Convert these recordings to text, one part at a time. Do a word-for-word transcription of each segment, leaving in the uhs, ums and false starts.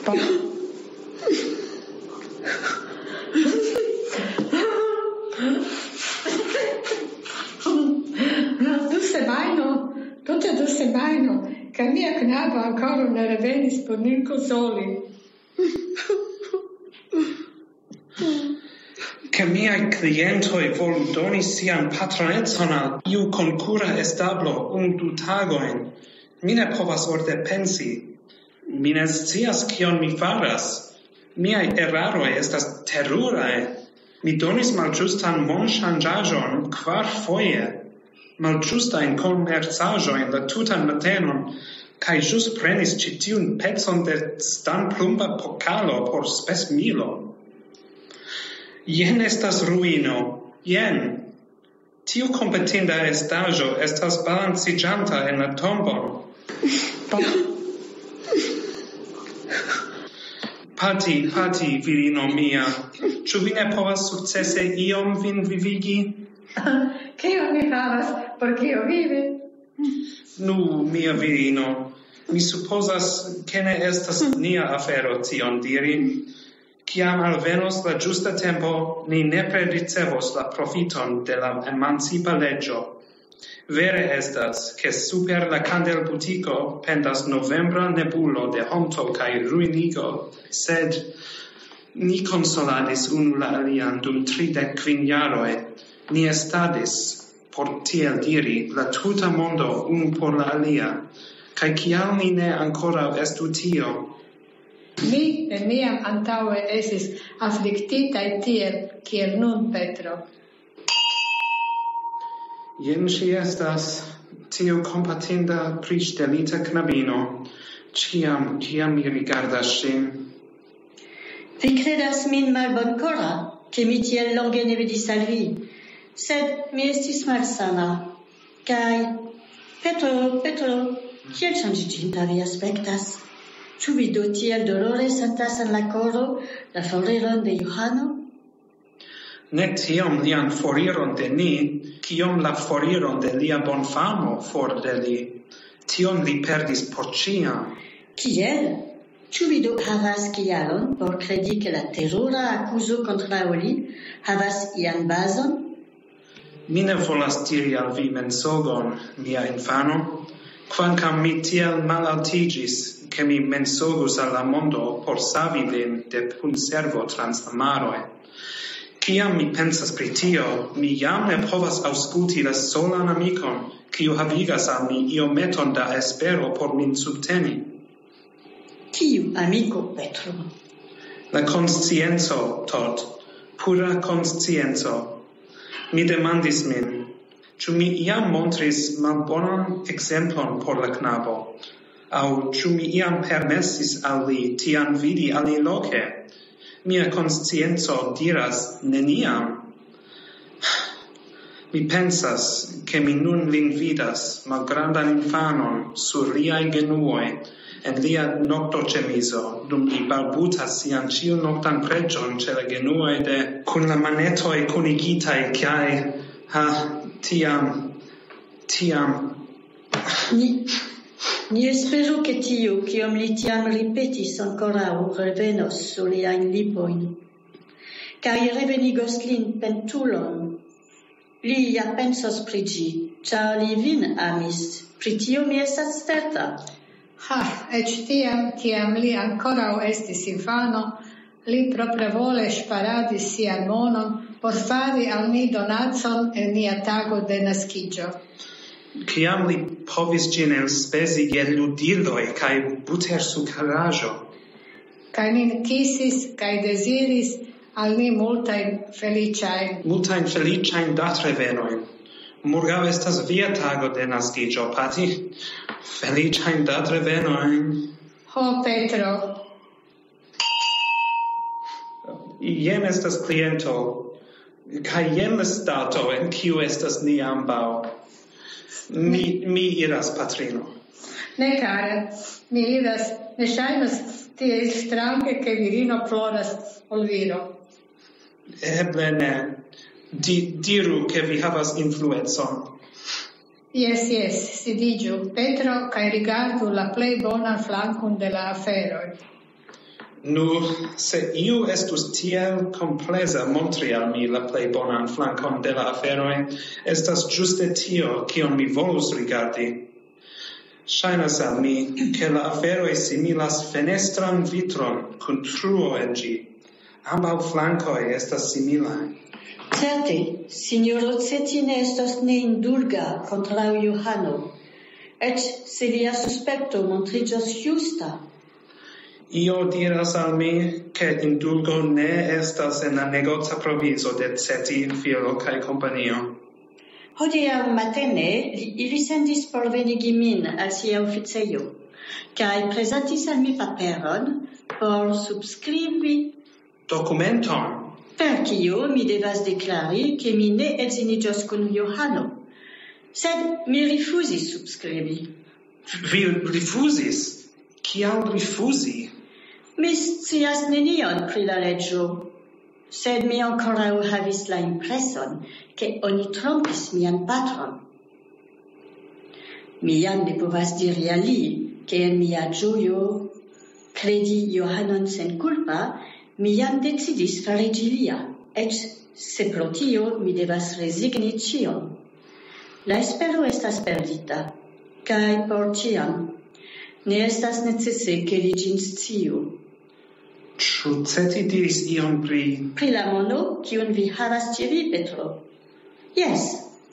Tu semajno, tute du semajno, ca mia knabo ancora ne revenis por nin consoli. Che miei clientoi volu doni sian patronetson al iu concura establo un du tagoin. Mi ne povas orde pensi. Mi ne scias kion mi faras. Miei eraroi estas terurae. Mi donis malgiustan monchangiajon quar foie. Malgiustain conversajoin la tutan matenon, cae jus prenis citiun pezon de stanplumba pokalo por spes milo. Jen estas ruino, jen. Tiu competinda estajo estas balancigianta en la tombon. Pati, pati, virino mia, ĉu vi ne povas sukcese iom vin vivigi? Kio mi havas, por kio vivi? Nu, mia virino, mi supposas che ne estas nia afero tion diri. Ciam alvenos la giusta tempo, ni nepre ricevos la profiton de la emancipa legio. Vere estas, che super la candel butico pendas novembra nebulo de honto cae ruinigo, sed ni consoladis unu la alian dum tridec quin jaroe, ni estadis, por tiel diri, la tuta mondo unu por la alia, cae cial ni ne ancora estu tio, mi neniam antaue esis afflictitai tiel, kiel nun Petro. Jen si estas, tiu compatinda pristelita knabino, ciam, ciam mi rigardas sin. Vi credas min malboncora, che mi tiel longe ne vidis al vi, sed mi estis malsana, cae, Petro, Petro, kiel changiginta vi aspectas? Ĉu vi do tiel dolore sentas en la koro la foriron de Johano? Ne tiom lian foriron de ni, kiom la foriron de lia bonfamo for de li. Tion li perdis por ciam. Kiel? Ĉu vi do havas kialon por kredi ke la terura akuzo kontraŭ li havas ian bazon? Mi ne volas diri al vi mensogon, mia infano, quancam mi tiel malaltigis, che mi mensogus al la mondo por savi lin de punservo trans la maroi. Ciam mi pensas pri tio, mi jam ne povas ausculti la solan amicon, quiu havigas al mi iometon da espero por min subteni. Kiu amico, Petro? La conscienzo, tot, pura conscienzo. Mi demandis min, ĉu mi iam montris malbonan exemplon por la knabo, au ĉu mi iam permesis al li tian vidi aliloke? Mia conscienzo diras neniam. Mi pensas, che mi nun lin vidas, malgrandan infanon, sur liai genuoi, en lia noctocemiso, dum li balbutas sian ciu noctan pregion ce la genuoi de, cun la manetoi cunigitai, cae, ha, tiam, tiam. Ni, ni esperu che tiu, cium li tiam ripetis ancorau, revenos sur liain lipoin. Cae revenigos lin pentulon. Li ja pensos pri gi, char li vin amis, pri tio mi estas certa. Ha, ec tiam, ciam li ancorau estis infano, li propre vole sparadis sian monon por fari al mi donatson en nia tago de nascigio. Ciam li povis gin elspesi je ludiloi cae buter sucarajo. Cae nin kisis, cae desiris al ni multain feliciain. Multain feliciain datrevenoin. Morgau estas via tago de nascigio, pati. Feliciain datrevenoin. Ho, Petro. Ien estas cliento, cae ien la stato en kiu estas ni ambau. Mi, mi iras, patrino. Ne, care, mi iras, ne shainas tie strange che virino ploras ol viro. Eble ne. Di, diru che vi havas influenzon. Yes, yes, sidigiu, Petro, cae rigardu la plei bonan flancun de la aferoi. Nu, se iu estus tiel complesa montri al mi la plei bonan flancon de la aferoi, estas giuste tio, kion mi volus rigardi. Shainas al mi, che la aferoi similas fenestran vitron cun truo en gi. Ambau flancoi estas similae. Certe, signoro Cetine estos ne indulga contra Johano, et se lia suspecto montrigios justa. Io diras al mi che indulgo ne estas en la negoza proviso de Ceti, filo cae companio. Hodiaŭ matene ili sendis por venigi min al sia oficejo, kaj prezentis al mi paperon por subskribi Dokumenton? Per kio mi devas deklari ke mi ne edziniĝos kun Johano, sed mi rifuzis subskribi. Vi rifuzis? Kial rifuzi? Mi scias nenion pri la leĝo, sed mi ankoraŭ havis la impreson ke oni trompis mian patron. Mi jam ne povas diri al li, ke en mia ĝojo kredi Johanon senkulpa, mi jam decidis fariĝi lia, eĉ se pro tio mi devas rezigni ĉion. La espero estas perdita, kaj por ĉiam ne estas necese ke li ĝin sciu. Ĉu Ceti diris ion pri... Pri la mono, kiun vi havas ĉe vi, Petro? Jes.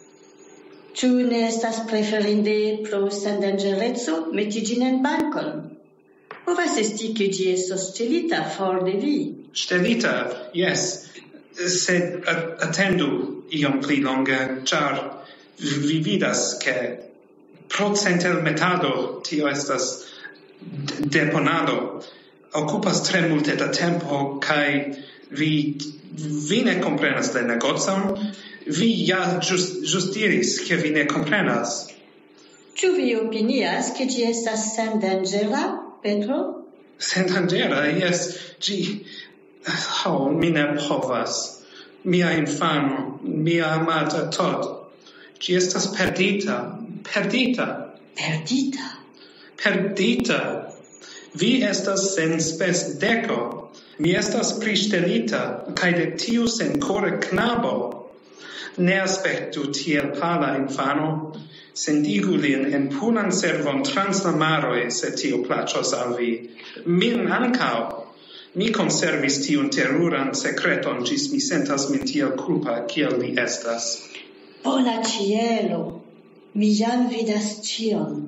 Ĉu ne estas preferinde pro sendanĝereco meti ĝin en bankon? Povas esti ke ĝi estos ŝtelita for de vi. Ŝtelita, jes. Sed atendu iom pli longe, ĉar vi vidas ke pro centelmetado tio estas deponado. Ocupas tre multe da tempo, kai vi, vi ne comprenas la negozon, vi ja just, just diris che vi ne comprenas. Ĉu vi opinias ke ĝi estas sendangera, Petro? Sendangera, jes, ĝi... Oh, mi ne povas. Mia infano, mia amata tot. Ĝi estas perdita, perdita. Perdita? Perdita. Vi estas sen spes deco, mi estas pristelita, cae de tiu sencore knabo. Ne aspectu tiel pala infano, sendigu lin en punan servon trans la maroi, se tio placos al vi. Min ancao, mi conservis tiun teruran secreton, gis mi sentas min tiel culpa, kiel li estas. Bona cielo, mi jam vidas cion.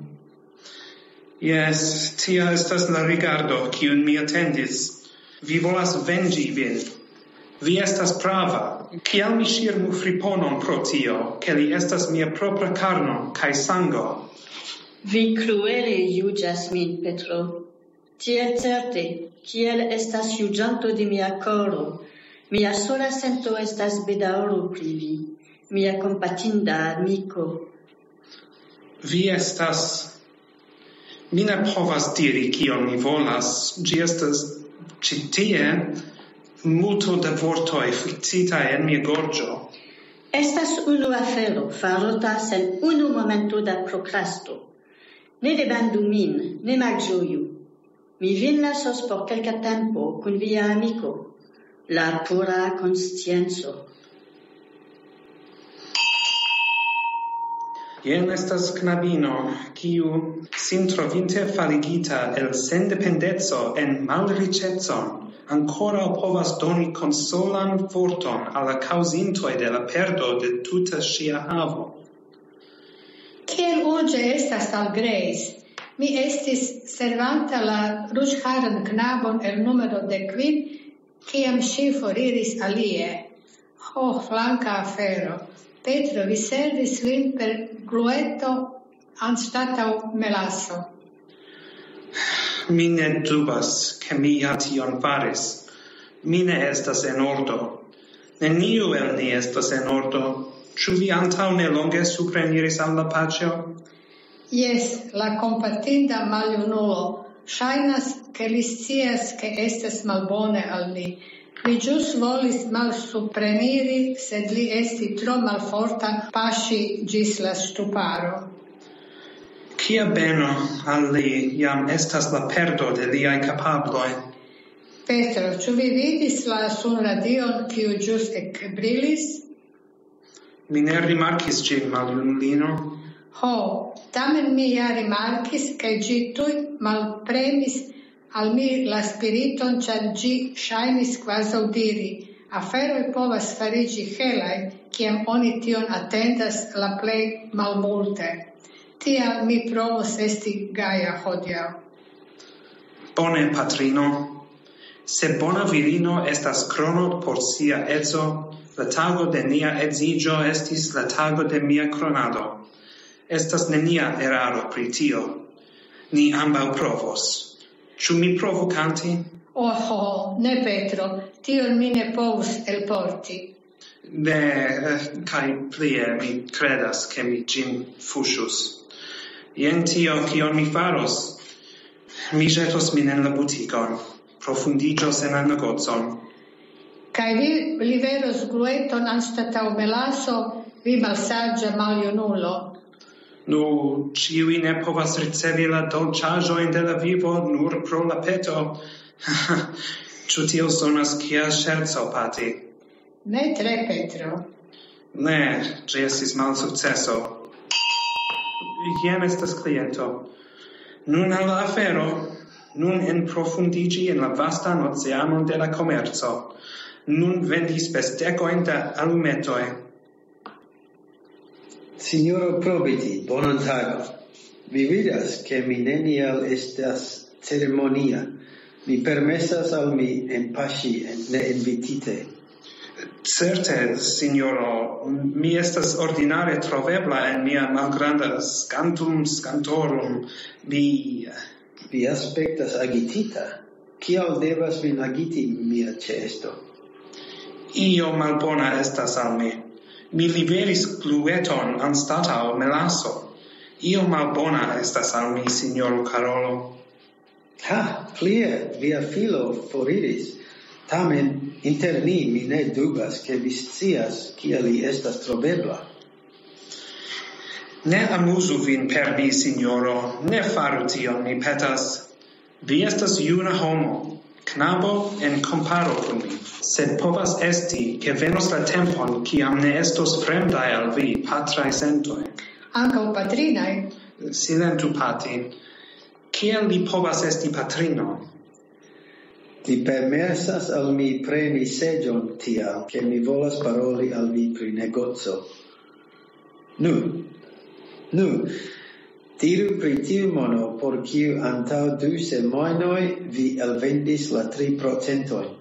Yes, tia estas la rigardo, kiun mi attendis. Vi volas vengi vin. Vi estas prava. Kial mi ŝirmu friponon pro tio, ke li estas mia propra carno kaj sango? Vi cruele juĝas min, Petro. Tiel certe, kiel estas juĝanto de mia koro, mia sola sento estas bedaŭro pri vi, mia kompatinda amiko. Vi estas... Mi ne povas diri kion mi volas, ĝi estas ĉi tie multo da vortoj fixitaj en mia gorĝo. Estas unu afero farota sen unu momento da prokrasto. Ne demandu min, ne malĝoju. Mi vin lasos por kelka tempo kun via amiko, la pura konscienco. Jen estas knabino, kiu, sin trovinte faligita el sendependeco en malricecon, ancora povas doni consolan vorton alla causintoi de la perdo de tuta sia havo. Kiel urge estas al Grace, mi estis servanta la ruĝharan knabon el numero dekvin, kiam ŝi foriris alie. Ho, flanka afero! Petro, vi servis lin per glueto anstataŭ melaso. Mi ne dubas, ke mi ja tion faris. Mi ne estas en ordo. Neniu el ni estas en ordo. Ĉu vi antaŭ ne longe supreniris al la paĉjo? Jes, la kompatinda maljunulo. Ŝajnas, ke li scias, ke estas malbone al li. Li ĵus volis malsupreniri, sed li esti tro malforta paŝi ĝis la ŝtuparo. Kia beno al li jam estas la perdo de liaj kapabloj. Petro, ĉu vi vidis la sunradion, kiu ĵus ekbrilis? Mi ne rimarkis ĝin, maljunulino. Ho, tamen mi ja rimarkis, kaj ĝi tuj malpremis al mi la spiriton, ĉar ĝi ŝajnis kvazaŭ diri: aferoj povas fariĝi helaj, kiam oni tion atendas la plej malmulte. Tial mi provos esti gaja hodiaŭ. Bone, patrino. Se bona virino estas krono por sia edzo, la tago de nia edziĝo estis la tago de mia kronado. Estas nenia eraro pri tio. Ni ambaŭ provos. Ĉu mi provu kanti? Oho, ne Petro, tion mi ne povus elporti. Ne, kaj plie mi kredas, ke mi ĝin fuŝus. Jen tio, kion mi faros. Mi ĵetos min en la butikon, profundiĝos en la negocon. Kaj vi liveros glueton anstataŭ melaso, vi malsaĝa maljunulo. Nu, ĉiuj ne povas ricevi la dolĉaĵojn de la vivo nur pro la peto. Ĉu tio sonas kiel ŝerco, pati? Ne tre, Petro. Ne, ĝi estis malsukceso. Jen estas kliento. Nun al la afero, nun enprofundiĝi en la vastan oceanon de la komerco. Nun vendi spesdekojn da alumetoj. Signoro Probiti, bonan tagon. Vi vidas, ke mi neniel estas ceremonia. Mi permesas al mi enpaŝi ne invitite. Certe, signoro, mi estas ordinare trovebla en mia malgranda scantum scantorum. Mi... Vi aspektas agitita. Kial devas min agiti mia ĉeesto? Io malbona estas al mi. Mi liveris glueton anstataŭ melaso. Io malbona estas al mi, signoro Karolo. Ha, plie, via filo foriris. Tamen, inter ni mi ne dubas, ke vi scias kia li estas trovebla. Ne amuzu vin per mi, signoro. Ne faru tion, mi petas. Vi estas juna homo, knabo en comparo kun mi. Sed povas esti, ke venos la tempon, kiam ne estos fremdaj al vi patraj sentoj. Ankaŭ patrinaj? Silentu, pati. Kiel li povas esti patrino? Li permesas al mi preni seĝon tial, ke mi volas paroli al vi pri negoco. Nu, nu, diru pri tiu mono por kiu antaŭ du semajnoj vi elvendis la tri procentojn.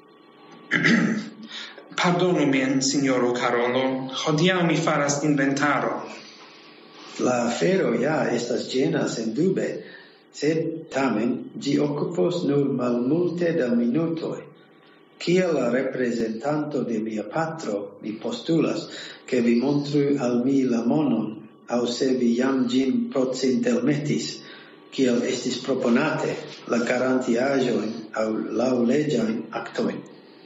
Pardonu min, signoro Karolo. Hodiaŭ mi faras inventaro. La afero ja estas ĝena sendube, sed tamen ĝi okupos nur malmulte da minutoj. Kiel la reprezentanto de mia patro, mi postulas, ke vi montru al mi la monon, aŭ se vi jam ĝin procentelmetis, kiel estis proponate, la garantiaĵojn aŭ laŭleĝajn aktojn.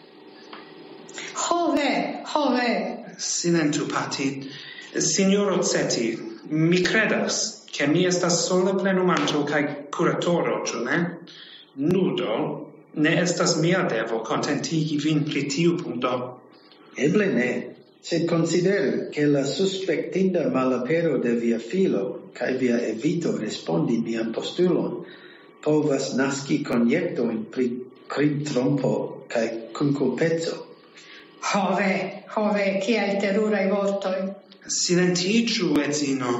Ho ve, ho ve. Silentu, pati. Signoro Ceti, mi credas, che mi estas sola plenumanto kaj kuratoro, ĉu ne? Nudo, ne estas mia devo kontentigi vin pri tiu punkto. Eble ne, sed konsideru, ke la suspektinda malapero de via filo kaj via evito respondi mian postulon povas naski konjektojn pri krimtrompo kaj kunkulpeco. Ho ve, ho ve, kiaj teruraj vortoj. Silentiĝu, edzino.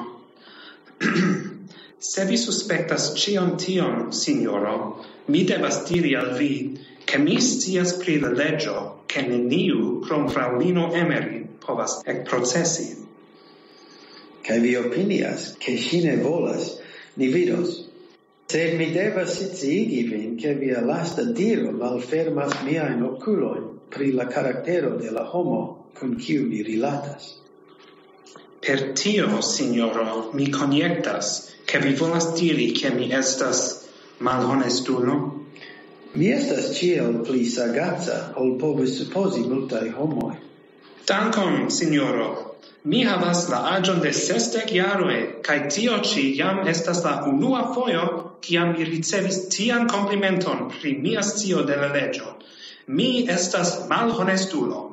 Se vi suspektas ĉion tion, signoro, mi devas diri al vi, ke mi scias pri la leĝo, ke neniu krom fraŭlino Emery povas ekprocesi. Kaj vi opinias, ke ŝi ne volas, ni vidos. Sed mi devas sciigi vin, ke via lasta diro malfermas miajn okulojn pri la karaktero de la homo kun kiu mi rilatas. Per tio, signoro, mi konjektas, ke vi volas diri, ke mi estas malhonestulo? Mi estas ĉiel pli sagaca, ol povus supozi multaj homoj. Dankon, signoro. Mi havas la agion de sesdek jaroj, kaj tio ci jam estas la unua fojo, kiam mi ricevis tian complimenton pri mia scio de la legio. Mi estas malhonestulo.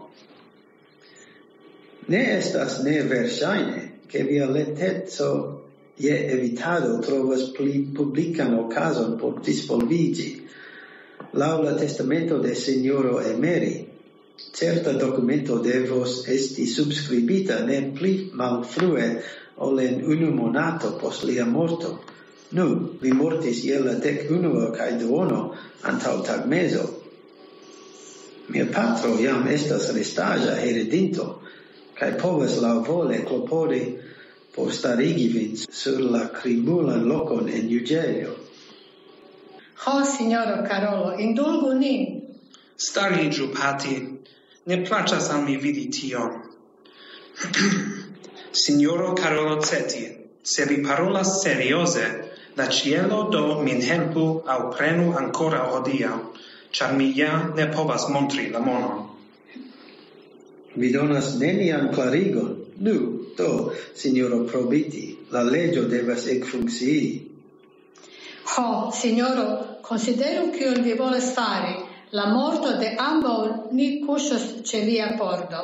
Ne estas ne verŝajne, che via letezo je evitado trovas pli publican occasion por disvolvigi. Laŭ la testamento de Signoro Emery, certa documento devos esti subscribita ne pli malfrue ol en unu monato post lia morto. Nu, li mortis je la dek unua kaj duono antaŭ tagmezo. Mia patro jam estas restaĵa heredinto, kaj povas laŭvole klopodi por starigi vin sur la krimulan lokon en juĝejo. Ho, signoro Carolo, indulgu nin. Stariĝu, pati. Ne placas al mi vidi tion. Signoro Carolo Cetti, se vi parolas serioze, la cielo do min helpu au prenu ancora hodiaŭ, ĉar mi ja ne povas montri la monon. Vi donas nenian clarigon. Nu, do, signoro Probiti, la legio devas ekfunkcii. Ho, signoro, consideru kion vi volas fari. La morto de ambaŭ ni kuŝos ĉe via pordo.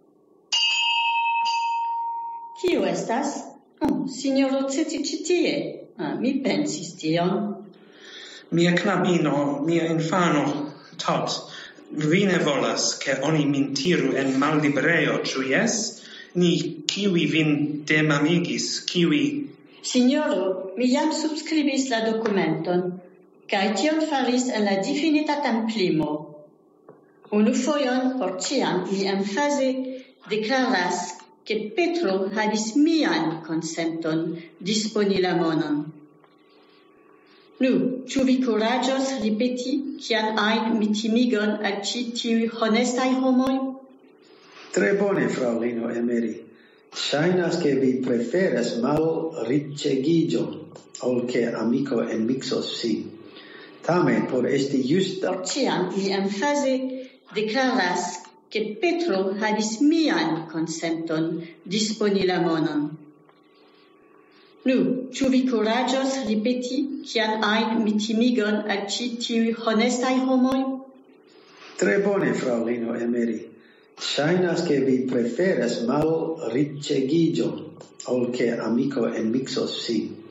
Kiu estas? Oh, signoro Cetti ĉi tie. Ah, mi pensis tion. Mia knabino, mia infano, tot, vi ne volas, che oni min tiru en mallibrejo, ĉu jes? Ni, kiui vin demamigis, kiui... Signoro, mi jam subscribis la dokumenton, kaj tion faris en la difinita templimo. Unu fojon por ĉiam mi emfaze deklaras, ke Petro havis mian konsenton disponi la monon. Nu, ĉu vi kuraĝos ripeti kian ajn mitimigon al ĉi tiuj honestaj homoj? Tre bone, fraŭlino Emery. Ŝajnas, ke vi preferas malriĉegiĝon, ol ke amiko enmiksos sin. Tamen, por esti justa... Por ĉiam mi emfaze deklaras, ke Petro havis mian konsenton disponi la monon. Nu, ĉu vi kuraĝos ripeti kian ajn mitimigon al ĉi tiuj honestaj homoj? Tre bone, fraŭlino Emery. Ŝajnas, ke vi preferas malriĉegiĝon, ol ke amiko enmiksos sin.